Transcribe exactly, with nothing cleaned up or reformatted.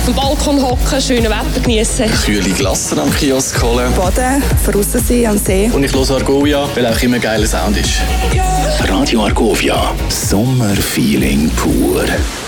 auf dem Balkon hocken, schönes Wetter genießen. Kühle Glasse am Kiosk holen. Baden, draussen sein am See. Und ich höre Argovia, weil auch immer geiler Sound ist. Radio Argovia, Sommerfeeling pur.